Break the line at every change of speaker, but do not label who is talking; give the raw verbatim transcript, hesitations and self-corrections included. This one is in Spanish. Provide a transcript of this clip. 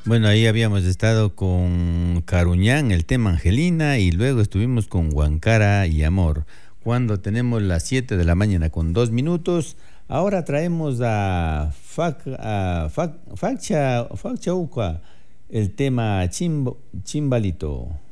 Bueno, ahí habíamos estado con Caruñán, el tema Angelina, y luego estuvimos con Huancara y Amor. Cuando tenemos las siete de la mañana con dos minutos, ahora traemos a, Fac, a Fac, Faccha, Faccha Uca, el tema chimbo, Chimbalito.